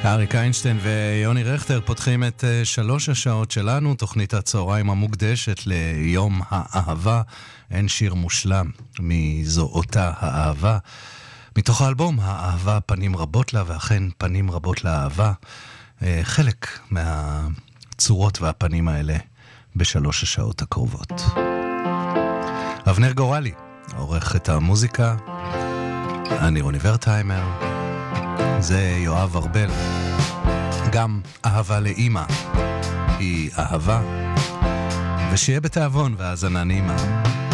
אריק איינשטיין ויוני רכטר פותחים את 3 השעות שלנו, תוכנית הצהריים המוקדשת ליום האהבה. אין שיר מושלם מזו אותה האהבה, מתוך האלבום האהבה פנים רבות לה, ואכן פנים רבות לאהבה, חלק מהצורות והפנים האלה ב3 השעות הקרובות. אבנר גורלי עורך את המוזיקה, אני רוני ורטהיימר, זה יואב ארבל. גם אהבה לאמא היא אהבה, ושיהיה בתיאבון והאזנה נעימה.